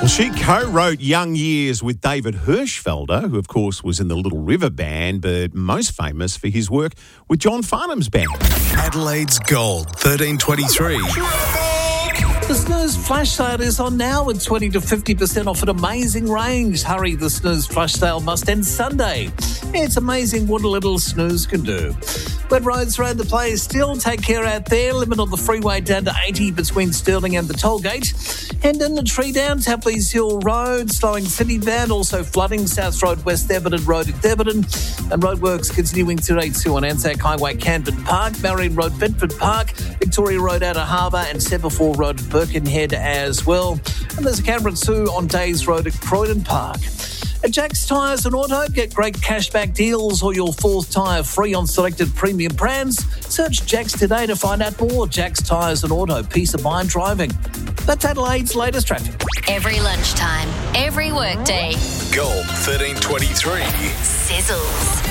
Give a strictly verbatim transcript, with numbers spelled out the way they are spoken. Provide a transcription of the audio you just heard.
She co-wrote Young Years with David Hirschfelder, who of course was in the Little River Band, but most famous for his work with John Farnham's band. Adelaide's Gold, thirteen twenty-three. The Snooze Flash Sale is on now with twenty to fifty percent off an amazing range. Hurry, the Snooze Flash Sale must end Sunday. It's amazing what a little snooze can do. Wet roads around the place still. Take care out there. Limit on the freeway down to eighty between Stirling and the toll gate. And in the tree down, Tapley's Hill Road, slowing city bound. Also flooding South Road, West Theberton Road at Theberton. And roadworks continuing through eighty-two on Anzac Highway, Camden Park, Marion Road, Bedford Park, Victoria Road, Outer Harbour, and Semaphore Road at Birkenhead as well. And there's a camera too on Days Road at Croydon Park. At Jack's Tyres and Auto, get great cashback deals or your fourth tyre free on selected premium brands. Search Jack's today to find out more. Jack's Tyres and Auto, peace of mind driving. That's Adelaide's latest traffic. Every lunchtime, every workday. Gold, thirteen twenty-three. Sizzles.